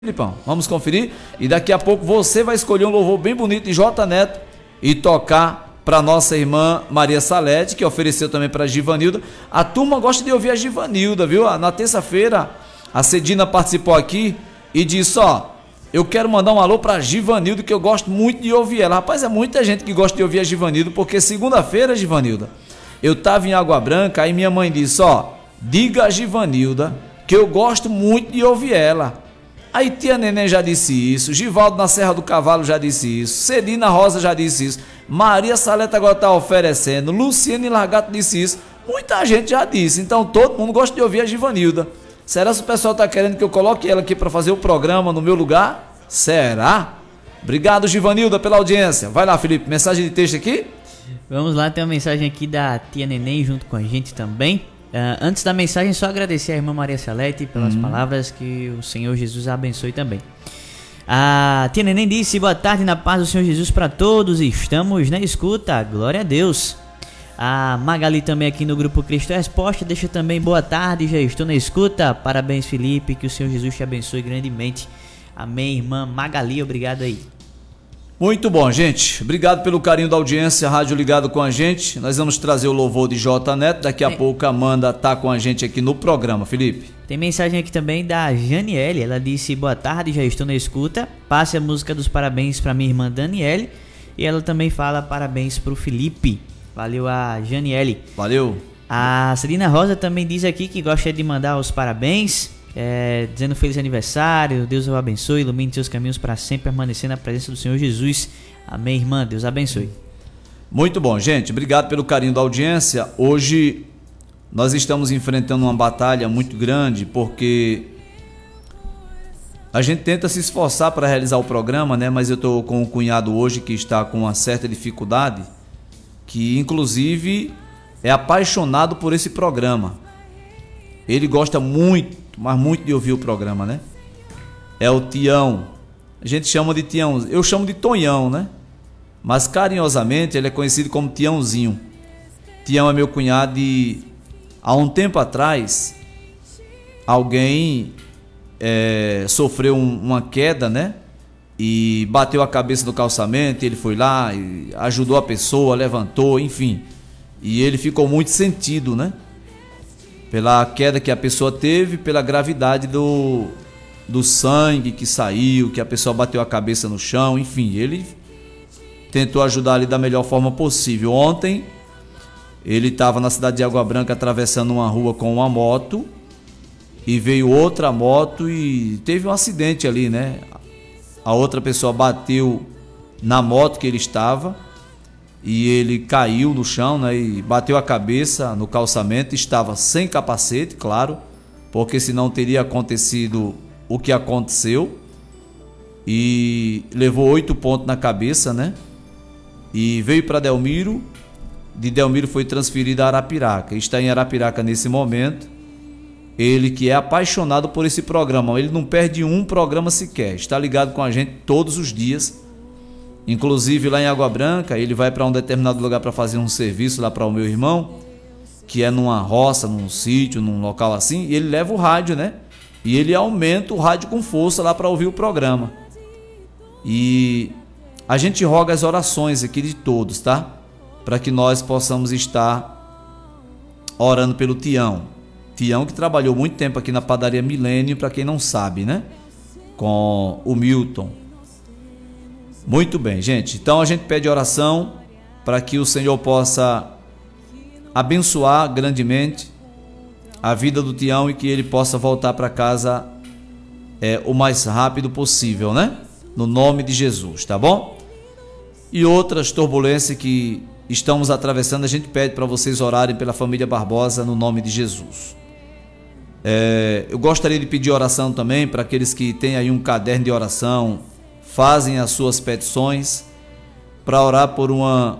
Filipão, vamos conferir e daqui a pouco você vai escolher um louvor bem bonito de J Neto e tocar para nossa irmã Maria Salete, que ofereceu também para Givanilda. A turma gosta de ouvir a Givanilda, viu? Na terça-feira a Cedina participou aqui e disse: ó, eu quero mandar um alô para Givanilda, que eu gosto muito de ouvir ela. Rapaz, é muita gente que gosta de ouvir a Givanilda, porque segunda-feira, Givanilda, eu tava em Água Branca, aí minha mãe disse: ó, diga a Givanilda que eu gosto muito de ouvir ela. Aí tia Neném já disse isso, Givaldo na Serra do Cavalo já disse isso, Cedina Rosa já disse isso, Maria Saleta agora está oferecendo, Luciane Largato disse isso, muita gente já disse, então todo mundo gosta de ouvir a Givanilda. Será que o pessoal está querendo que eu coloque ela aqui para fazer o programa no meu lugar? Será? Obrigado, Givanilda, pela audiência. Vai lá, Felipe, mensagem de texto aqui? Vamos lá, tem uma mensagem aqui da tia Neném junto com a gente também. Antes da mensagem, só agradecer a irmã Maria Salete pelas palavras, que o Senhor Jesus a abençoe também. A tia Neném disse: boa tarde, na paz do Senhor Jesus para todos, estamos na escuta, glória a Deus. A Magali também aqui no grupo Cristo Resposta deixa também boa tarde, já estou na escuta, parabéns Felipe, que o Senhor Jesus te abençoe grandemente. Amém, irmã Magali, obrigado aí. Muito bom, gente. Obrigado pelo carinho da audiência, rádio ligado com a gente. Nós vamos trazer o louvor de J Neto. Daqui a pouco a Amanda tá com a gente aqui no programa, Felipe. Tem mensagem aqui também da Janiele. Ela disse: boa tarde, já estou na escuta. Passe a música dos parabéns para minha irmã Daniele. E ela também fala parabéns para o Felipe. Valeu a Janiele. Valeu. A Celina Rosa também diz aqui que gosta de mandar os parabéns, dizendo feliz aniversário, Deus o abençoe, ilumine seus caminhos para sempre permanecer na presença do Senhor Jesus. Amém, irmã, Deus abençoe. Muito bom, gente, obrigado pelo carinho da audiência. Hoje nós estamos enfrentando uma batalha muito grande, porque a gente tenta se esforçar para realizar o programa, né? Mas eu estou com um cunhado hoje que está com uma certa dificuldade, que inclusive é apaixonado por esse programa. Ele gosta muito, mas muito, de ouvir o programa, né? É o Tião. A gente chama de Tião, eu chamo de Tonhão, né? Mas carinhosamente ele é conhecido como Tiãozinho. Tião é meu cunhado e há um tempo atrás alguém sofreu uma queda, né? E bateu a cabeça no calçamento, ele foi lá e ajudou a pessoa, levantou, enfim. E ele ficou muito sentido, né? Pela queda que a pessoa teve, pela gravidade do sangue que saiu, que a pessoa bateu a cabeça no chão, enfim, ele tentou ajudar ali da melhor forma possível. Ontem, ele estava na cidade de Água Branca atravessando uma rua com uma moto e veio outra moto e teve um acidente ali, né? A outra pessoa bateu na moto que ele estava e ele caiu no chão, né, e bateu a cabeça no calçamento. Estava sem capacete, claro, porque senão teria acontecido o que aconteceu, e levou 8 pontos na cabeça, né? E veio para Delmiro, de Delmiro foi transferido a Arapiraca, está em Arapiraca nesse momento. Ele que é apaixonado por esse programa, ele não perde um programa sequer, está ligado com a gente todos os dias. Inclusive lá em Água Branca, ele vai para um determinado lugar para fazer um serviço lá para o meu irmão, que é numa roça, num sítio, num local assim, e ele leva o rádio, né? E ele aumenta o rádio com força lá para ouvir o programa. E a gente roga as orações aqui de todos, tá? Para que nós possamos estar orando pelo Tião. Tião que trabalhou muito tempo aqui na padaria Milênio, para quem não sabe, né? Com o Milton. Muito bem, gente. Então a gente pede oração para que o Senhor possa abençoar grandemente a vida do Tião e que ele possa voltar para casa o mais rápido possível, né? No nome de Jesus, tá bom? E outras turbulências que estamos atravessando, a gente pede para vocês orarem pela família Barbosa no nome de Jesus. Eu gostaria de pedir oração também para aqueles que têm aí um caderno de oração, fazem as suas petições, para orar por uma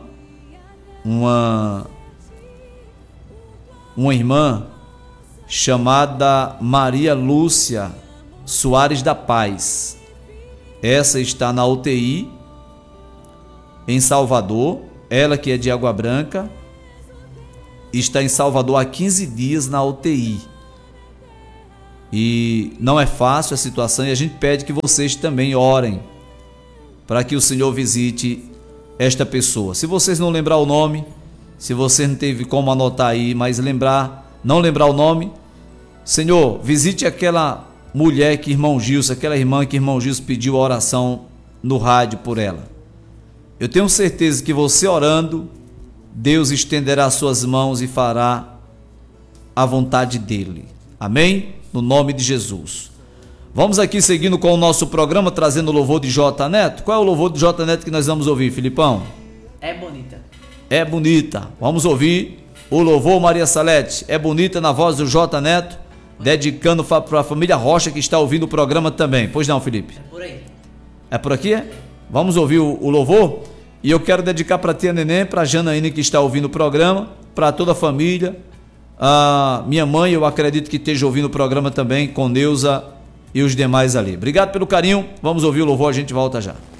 irmã chamada Maria Lúcia Soares da Paz. Essa está na UTI em Salvador, ela que é de Água Branca, está em Salvador há 15 dias na UTI. E não é fácil a situação, e a gente pede que vocês também orem para que o Senhor visite esta pessoa. Se vocês não lembrar o nome, se você não teve como anotar aí, mas não lembrar o nome, Senhor, visite aquela mulher que irmão Gilson, aquela irmã que irmão Gilson pediu a oração no rádio por ela. Eu tenho certeza que você orando, Deus estenderá suas mãos e fará a vontade dele. Amém? No nome de Jesus. Vamos aqui seguindo com o nosso programa, trazendo o louvor de J. Neto. Qual é o louvor de J. Neto que nós vamos ouvir, Filipão? É bonita. É bonita. Vamos ouvir o louvor, Maria Salete. É bonita, na voz do J. Neto, dedicando para a família Rocha que está ouvindo o programa também. Pois não, Felipe? É por aí. É por aqui, é? Vamos ouvir o louvor? E eu quero dedicar para a tia Neném, para a Janaína que está ouvindo o programa, para toda a família. A minha mãe, eu acredito que esteja ouvindo o programa também, com Neuza e os demais ali. Obrigado pelo carinho. Vamos ouvir o louvor, a gente volta já.